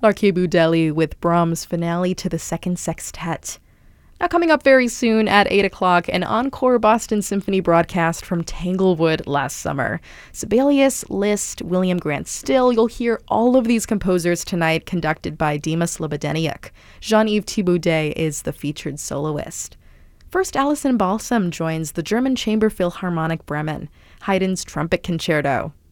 Larkhibu Deli with Brahms' finale to the Second Sextet. Now coming up very soon at 8 o'clock, an encore Boston Symphony broadcast from Tanglewood last summer. Sibelius, Liszt, William Grant Still, you'll hear all of these composers tonight, conducted by Dima Slobodeniuk. Jean-Yves Thibaudet is the featured soloist. First, Alison Balsam joins the German Chamber Philharmonic Bremen, Haydn's Trumpet Concerto.